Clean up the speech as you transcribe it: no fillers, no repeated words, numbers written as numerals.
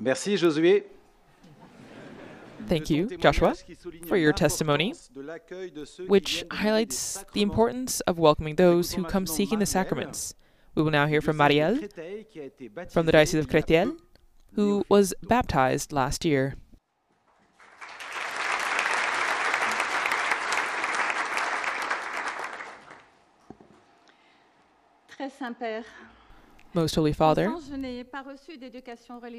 Merci, Josué. Thank you, Joshua, for your testimony, which highlights the importance of welcoming those who come seeking the sacraments. We will now hear from Marielle, from the Diocese of Créteil, who was baptized last year. Most Holy Father,